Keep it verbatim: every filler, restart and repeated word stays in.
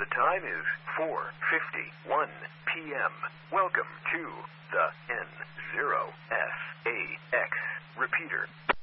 The time is four fifty-one p.m. Welcome to the N zero S A X repeater.